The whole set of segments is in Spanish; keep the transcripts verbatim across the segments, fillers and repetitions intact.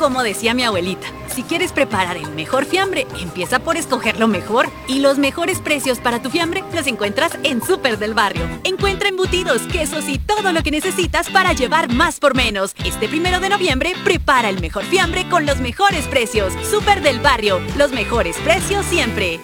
Como decía mi abuelita, si quieres preparar el mejor fiambre, empieza por escoger lo mejor. Y los mejores precios para tu fiambre los encuentras en Súper del Barrio. Encuentra embutidos, quesos y todo lo que necesitas para llevar más por menos. Este primero de noviembre, prepara el mejor fiambre con los mejores precios. Súper del Barrio, los mejores precios siempre.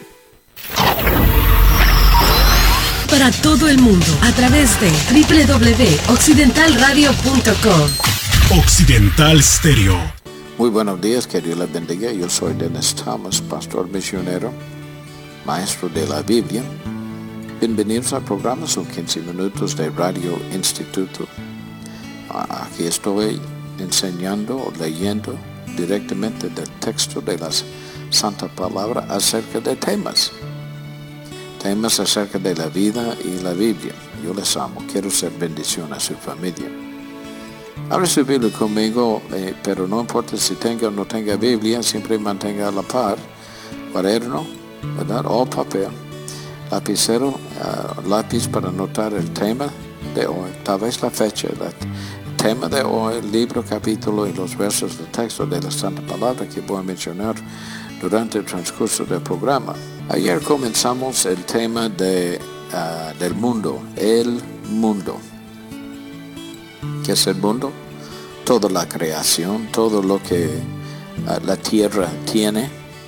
Para todo el mundo, a través de doble u doble u doble u punto occidental radio punto com. Occidental Stereo. Muy buenos días, que Dios les bendiga. Yo soy Dennis Thomas, pastor misionero, maestro de la Biblia. Bienvenidos al programa, son quince minutos de Radio Instituto. Aquí estoy enseñando o leyendo directamente del texto de la Santa Palabra acerca de temas. Temas acerca de la vida y la Biblia. Yo les amo, quiero ser bendición a su familia. Abre su Biblia conmigo, eh, pero no importa si tenga o no tenga Biblia, siempre mantenga a la par, cuaderno, ¿verdad? O papel, lapicero, uh, lápiz para anotar el tema de hoy, tal vez la fecha, el tema de hoy, el libro, capítulo y los versos del texto de la Santa Palabra que voy a mencionar durante el transcurso del programa. Ayer comenzamos el tema de, uh, del mundo, el mundo. ¿Qué es el mundo? Toda la creación, todo lo que uh, la tierra tiene,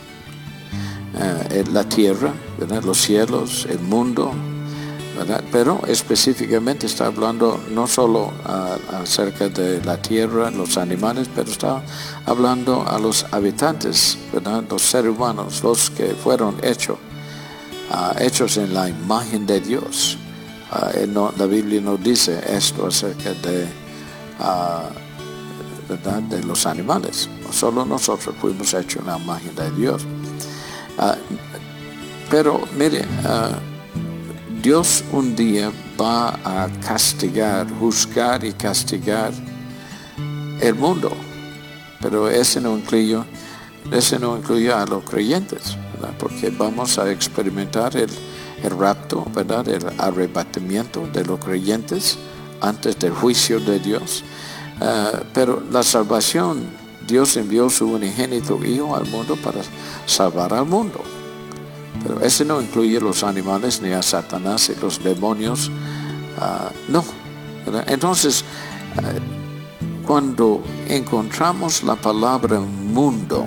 uh, la tierra, ¿verdad? Los cielos, el mundo, ¿verdad? Pero específicamente está hablando no solo uh, acerca de la tierra, los animales, pero está hablando a los habitantes, ¿verdad? Los seres humanos, los que fueron hechos, uh, hechos en la imagen de Dios. Uh, no, la Biblia nos dice esto acerca de, uh, ¿verdad? De los animales. No solo nosotros fuimos hechos en la imagen de Dios. Uh, pero mire, uh, Dios un día va a castigar, juzgar y castigar el mundo, pero ese no incluye, ese no incluye a los creyentes, ¿verdad? Porque vamos a experimentar el, el rapto, ¿verdad? El arrebatamiento de los creyentes antes del juicio de Dios. Uh, pero la salvación, Dios envió su unigénito Hijo al mundo para salvar al mundo. Pero ese no incluye los animales, ni a Satanás y los demonios. Uh, no. ¿Verdad? Entonces, uh, cuando encontramos la palabra mundo,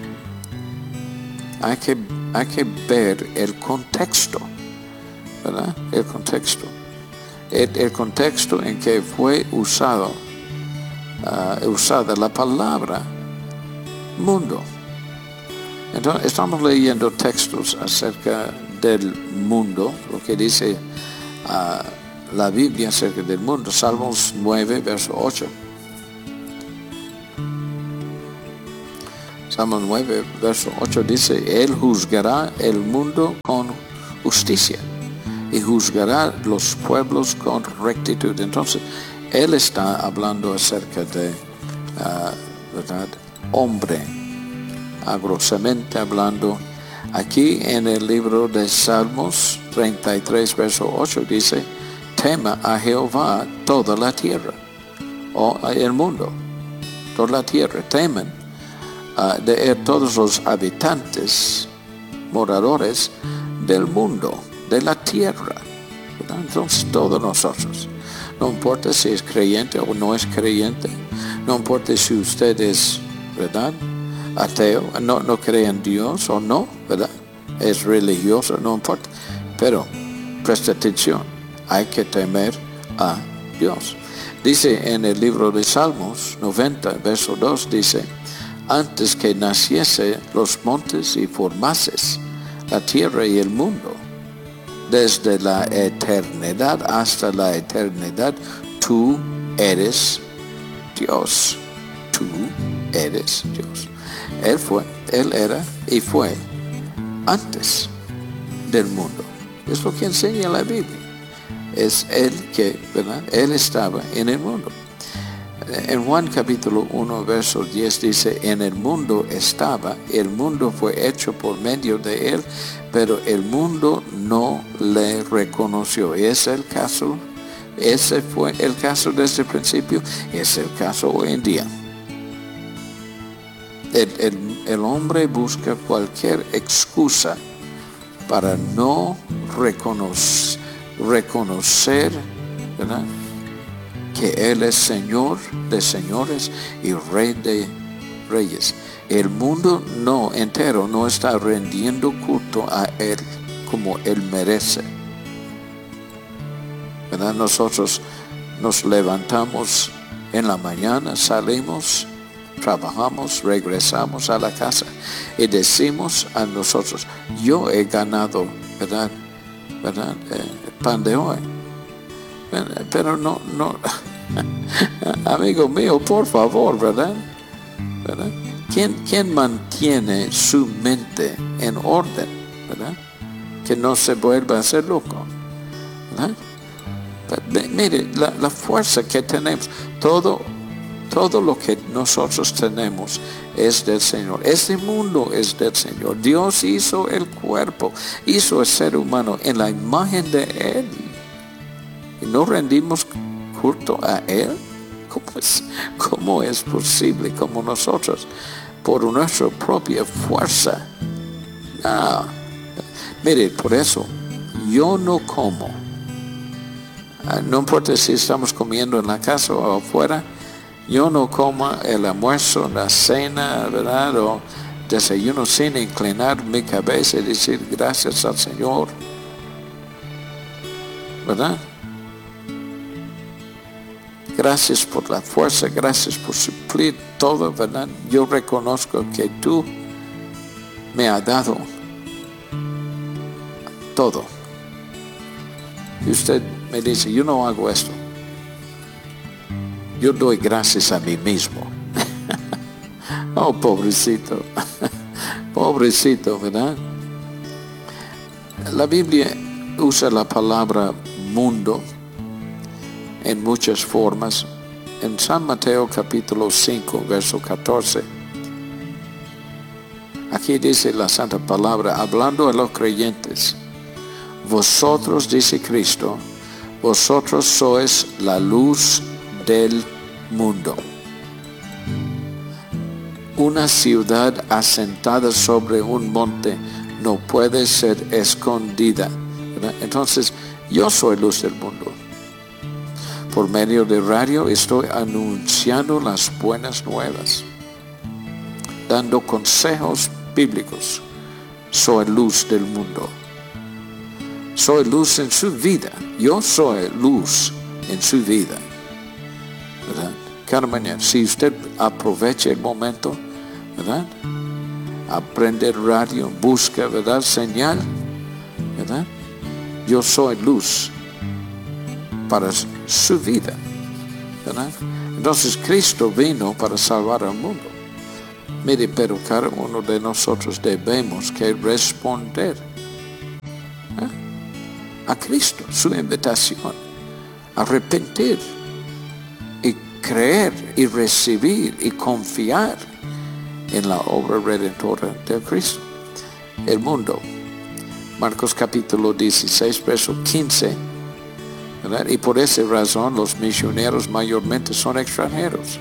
hay que, hay que ver el contexto. ¿Verdad? El contexto. El, el contexto en que fue usado, uh, usada la palabra mundo. Entonces, estamos leyendo textos acerca del mundo, lo que dice uh, la Biblia acerca del mundo. Salmos nueve, verso ocho. Salmos nueve, verso ocho dice: Él juzgará el mundo con justicia y juzgará los pueblos con rectitud. Entonces, Él está hablando acerca de, uh, ¿verdad? Hombre. Grosamente hablando, aquí en el libro de Salmos treinta y tres, verso ocho dice: tema a Jehová toda la tierra, o el mundo, toda la tierra, temen uh, de él todos los habitantes, moradores del mundo, de la tierra, ¿verdad? Entonces todos nosotros, no importa si es creyente o no es creyente, no importa si usted es, ¿verdad?, ateo, no, no cree en Dios o no, ¿verdad? Es religioso, no importa. Pero presta atención, hay que temer a Dios. Dice en el libro de Salmos noventa, verso dos, dice: antes que naciese los montes y formases la tierra y el mundo, desde la eternidad hasta la eternidad, tú eres Dios. Tú eres Dios. Él fue, Él era y fue antes del mundo. Es lo que enseña la Biblia. Es Él que, ¿verdad? Él estaba en el mundo. En Juan capítulo uno, verso diez dice: en el mundo estaba, el mundo fue hecho por medio de Él, pero el mundo no le reconoció. Y ese es el caso, ese fue el caso desde el principio, es el caso hoy en día. El, el, el hombre busca cualquier excusa para no reconocer, reconocer, ¿verdad?, que Él es Señor de señores y Rey de reyes. El mundo no entero no está rendiendo culto a Él como Él merece, ¿verdad? Nosotros nos levantamos en la mañana, salimos, trabajamos, regresamos a la casa y decimos a nosotros: yo he ganado, ¿verdad? ¿verdad? Eh, el pan de hoy. Pero no, no, amigo mío, por favor, ¿verdad? ¿verdad? ¿Quién, quién mantiene su mente en orden, ¿verdad? Que no se vuelva a hacer loco, ¿verdad? Pero, mire, la, la fuerza que tenemos, todo, todo lo que nosotros tenemos es del Señor. Este mundo es del Señor. Dios hizo el cuerpo, hizo el ser humano en la imagen de Él. ¿Y no rendimos culto a Él? ¿Cómo es, cómo es posible? Como nosotros, por nuestra propia fuerza. No. Mire, por eso, yo no como. No importa si estamos comiendo en la casa o afuera, yo no como el almuerzo, la cena, ¿verdad? O desayuno sin inclinar mi cabeza y decir gracias al Señor, ¿verdad? Gracias por la fuerza, gracias por suplir todo, ¿verdad? Yo reconozco que tú me has dado todo. Y usted me dice: yo no hago esto. Yo doy gracias a mí mismo. Oh, pobrecito. Pobrecito, ¿verdad? La Biblia usa la palabra mundo en muchas formas. En San Mateo capítulo cinco, verso catorce, aquí dice la santa palabra, hablando a los creyentes: vosotros, dice Cristo, vosotros sois la luz del mundo. Una ciudad asentada sobre un monte no puede ser escondida, ¿verdad? Entonces, yo soy luz del mundo. Por medio de radio estoy anunciando las buenas nuevas, dando consejos bíblicos. Soy luz del mundo. Soy luz en su vida. Yo soy luz en su vida, ¿verdad? Cada mañana, si usted aprovecha el momento, ¿verdad?, aprende radio, busca, ¿verdad?, señal, ¿verdad? Yo soy luz para su vida, ¿verdad? Entonces Cristo vino para salvar al mundo. Mire, pero cada uno de nosotros debemos que responder ¿eh? a Cristo, su invitación, arrepentir y creer y recibir y confiar en la obra redentora de Cristo. El mundo, Marcos capítulo dieciséis, verso quince, ¿verdad? Y por esa razón los misioneros mayormente son extranjeros.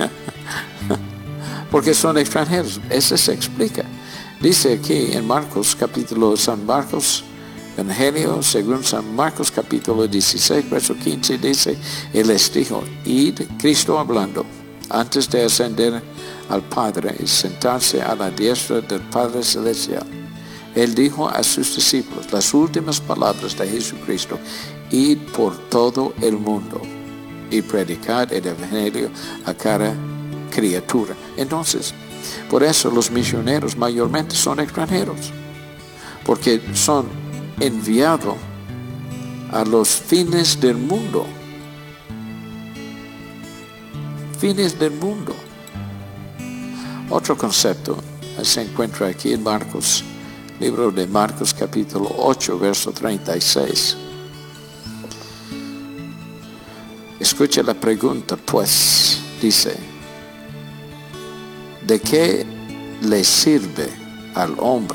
Porque son extranjeros. Eso se explica. Dice aquí en Marcos capítulo San Marcos, Evangelio según San Marcos capítulo dieciséis, verso quince, dice: Él les dijo, id, Cristo hablando, antes de ascender al Padre y sentarse a la diestra del Padre Celestial. Él dijo a sus discípulos las últimas palabras de Jesucristo: id por todo el mundo y predicad el Evangelio a cada criatura. Entonces, por eso los misioneros mayormente son extranjeros, porque son enviados a los fines del mundo. Fines del mundo. Otro concepto se encuentra aquí en Marcos, libro de Marcos capítulo ocho, verso treinta y seis. Escucha la pregunta, pues, dice: ¿de qué le sirve al hombre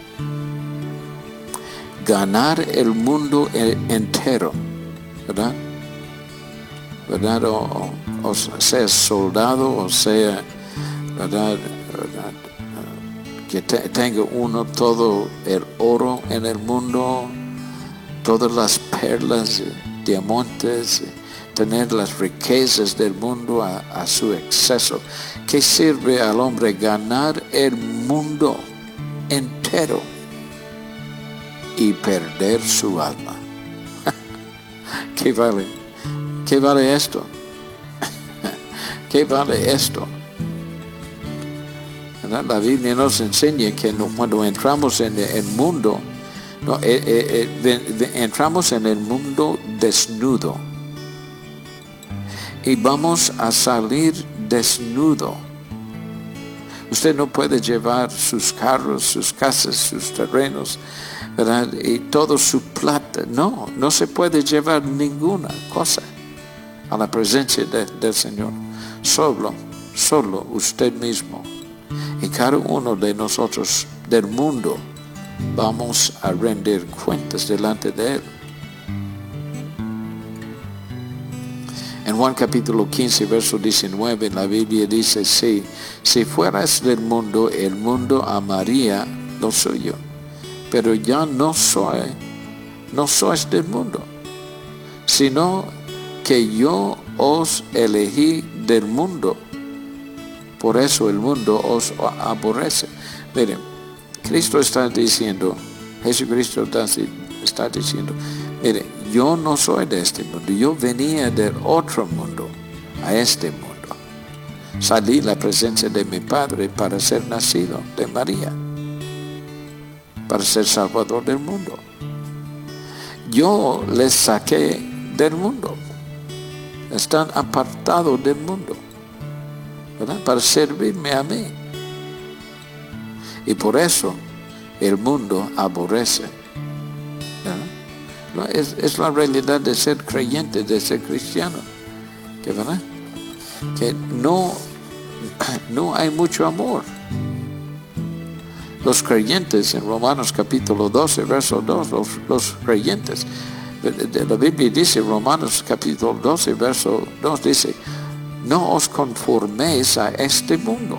ganar el mundo entero? ¿Verdad? ¿Verdad? O, o, o sea soldado, o sea, ¿verdad?, ¿verdad? Que te, tenga uno todo el oro en el mundo, todas las perlas, diamantes, tener las riquezas del mundo a, a su exceso. ¿Qué sirve al hombre ganar el mundo entero y perder su alma? ¿Qué vale? ¿Qué vale esto? ¿Qué vale esto? ¿Verdad? La Biblia nos enseña que no, cuando entramos en el mundo, no, eh, eh, eh, entramos en el mundo desnudo y vamos a salir desnudo. Usted no puede llevar sus carros, sus casas, sus terrenos, ¿verdad? Y todo su plata. No, no se puede llevar ninguna cosa a la presencia de, del Señor. Solo, solo usted mismo y cada uno de nosotros del mundo vamos a rendir cuentas delante de Él. En Juan capítulo quince, verso diecinueve, la Biblia dice, sí, si fueras del mundo, el mundo amaría lo suyo. Pero ya no soy, no sois del mundo, sino que yo os elegí del mundo. Por eso el mundo os aborrece. Miren, Cristo está diciendo, Jesucristo está diciendo, mire, yo no soy de este mundo, yo venía del otro mundo a este mundo. Salí la presencia de mi Padre para ser nacido de María, para ser salvador del mundo. Yo les saqué del mundo, están apartados del mundo, ¿verdad? Para servirme a mí. Y por eso el mundo aborrece. ¿No? Es, es la realidad de ser creyente, de ser cristiano. ¿Qué verdad? Que no, no hay mucho amor. Los creyentes, en Romanos capítulo doce, verso dos, los, los creyentes, la Biblia dice, Romanos capítulo doce, verso dos, dice, no os conforméis a este mundo,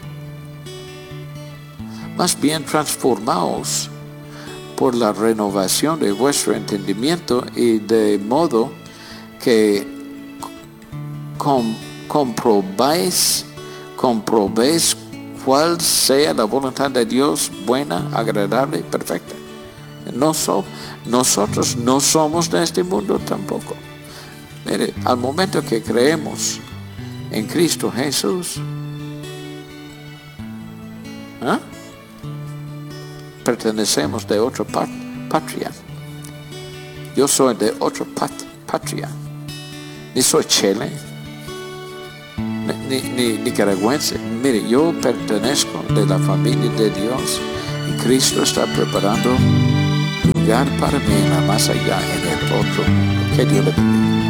más bien transformaos por la renovación de vuestro entendimiento, y de modo que com, comprobáis, comprobéis cuál sea la voluntad de Dios, buena, agradable y perfecta. No so, nosotros no somos de este mundo tampoco. Mire, al momento que creemos en Cristo Jesús, ¿eh? pertenecemos de otra pat patria. Yo soy de otra pat patria. Ni soy chile, ni, ni nicaragüense. Mire, yo pertenezco de la familia de Dios, y Cristo está preparando lugar para mí en la más allá, en el otro mundo. Que Dios le bendiga.